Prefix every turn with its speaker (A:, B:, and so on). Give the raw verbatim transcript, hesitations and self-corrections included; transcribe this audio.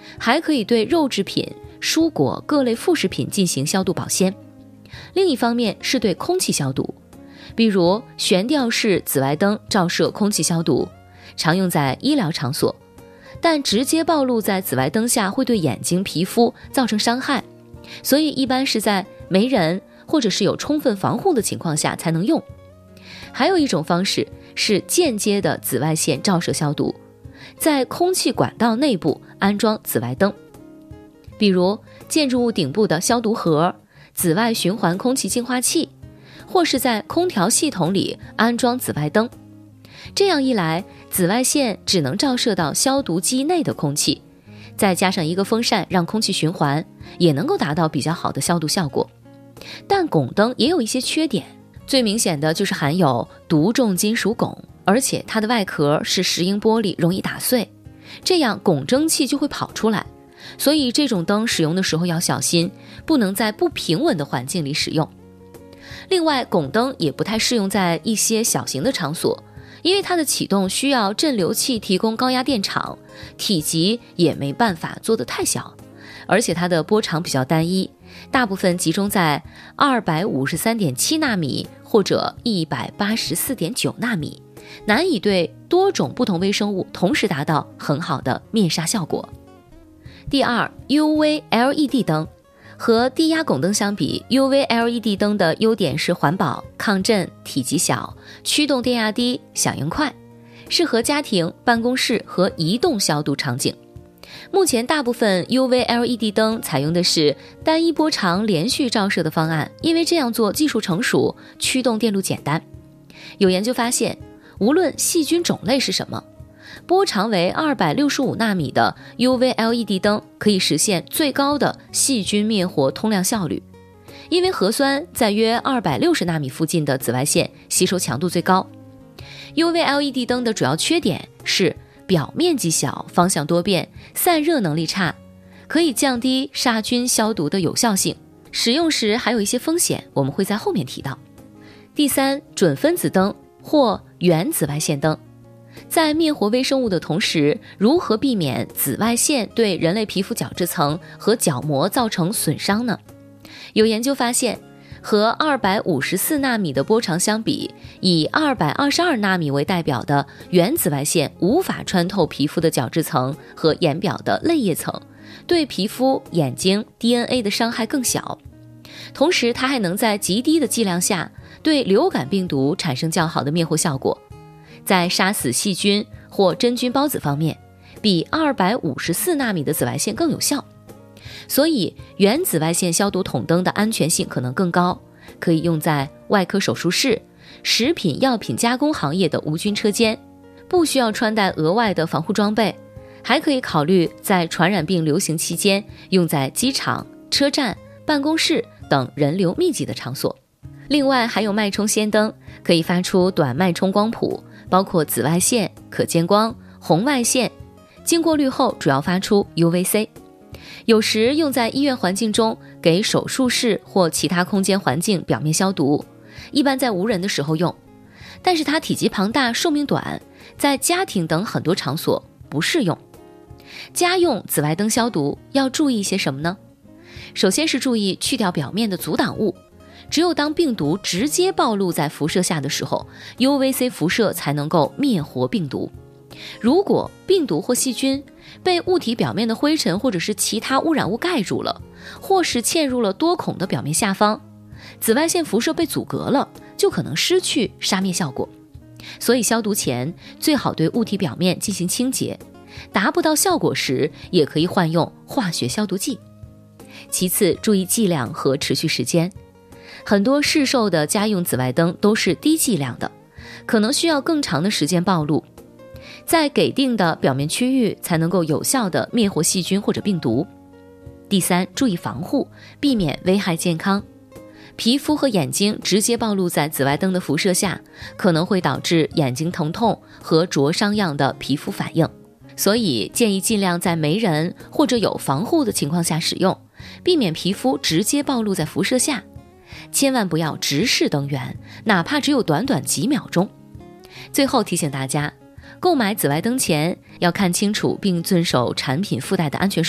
A: 还可以对肉制品、蔬果各类副食品进行消毒保鲜。另一方面是对空气消毒，比如悬吊式紫外灯照射空气消毒，常用在医疗场所，但直接暴露在紫外灯下会对眼睛、皮肤造成伤害，所以一般是在没人或者是有充分防护的情况下才能用。还有一种方式是间接的紫外线照射消毒，在空气管道内部安装紫外灯，比如建筑物顶部的消毒盒、紫外循环空气净化器，或是在空调系统里安装紫外灯。这样一来，紫外线只能照射到消毒机内的空气，再加上一个风扇让空气循环，也能够达到比较好的消毒效果。但汞灯也有一些缺点，最明显的就是含有毒重金属汞，而且它的外壳是石英玻璃，容易打碎，这样汞蒸汽就会跑出来。所以这种灯使用的时候要小心，不能在不平稳的环境里使用。另外，汞灯也不太适用在一些小型的场所，因为它的启动需要镇流器提供高压电场，体积也没办法做得太小，而且它的波长比较单一，大部分集中在 二百五十三点七纳米或者 一百八十四点九纳米，难以对多种不同微生物同时达到很好的灭杀效果。第二 ，U V L E D 灯。和低压汞灯相比， U V L E D 灯的优点是环保、抗震、体积小、驱动电压低、响应快，适合家庭、办公室和移动消毒场景。目前大部分 U V L E D 灯采用的是单一波长连续照射的方案，因为这样做技术成熟，驱动电路简单。有研究发现，无论细菌种类是什么，波长为二百六十五纳米的 U V L E D 灯可以实现最高的细菌灭活通量效率，因为核酸在约二百六十纳米附近的紫外线吸收强度最高。U V L E D 灯的主要缺点是表面积小、方向多变、散热能力差，可以降低杀菌消毒的有效性，使用时还有一些风险，我们会在后面提到。第三，准分子灯或原紫外线灯。在灭活微生物的同时，如何避免紫外线对人类皮肤角质层和角膜造成损伤呢？有研究发现，和二百五十四纳米的波长相比，以二百二十二纳米为代表的原紫外线无法穿透皮肤的角质层和眼表的泪液层，对皮肤、眼睛、D N A 的伤害更小。同时，它还能在极低的剂量下对流感病毒产生较好的灭活效果。在杀死细菌或真菌孢子方面，比二百五十四纳米的紫外线更有效。所以原紫外线消毒筒灯的安全性可能更高，可以用在外科手术室、食品药品加工行业的无菌车间，不需要穿戴额外的防护装备，还可以考虑在传染病流行期间用在机场、车站、办公室等人流密集的场所。另外还有脉冲氙灯，可以发出短脉冲光谱，包括紫外线、可见光、红外线，经过滤后主要发出 U V C， 有时用在医院环境中，给手术室或其他空间环境表面消毒，一般在无人的时候用。但是它体积庞大，寿命短，在家庭等很多场所不适用。家用紫外灯消毒要注意些什么呢？首先是注意去掉表面的阻挡物，只有当病毒直接暴露在辐射下的时候， U V C 辐射才能够灭活病毒。如果病毒或细菌被物体表面的灰尘或者是其他污染物盖住了，或是嵌入了多孔的表面下方，紫外线辐射被阻隔了，就可能失去杀灭效果。所以消毒前最好对物体表面进行清洁，达不到效果时也可以换用化学消毒剂。其次，注意剂量和持续时间。很多市售的家用紫外灯都是低剂量的，可能需要更长的时间暴露，在给定的表面区域才能够有效地灭活细菌或者病毒。第三，注意防护，避免危害健康。皮肤和眼睛直接暴露在紫外灯的辐射下，可能会导致眼睛疼痛和灼伤样的皮肤反应，所以建议尽量在没人或者有防护的情况下使用，避免皮肤直接暴露在辐射下。千万不要直视灯源，哪怕只有短短几秒钟。最后提醒大家，购买紫外灯前要看清楚并遵守产品附带的安全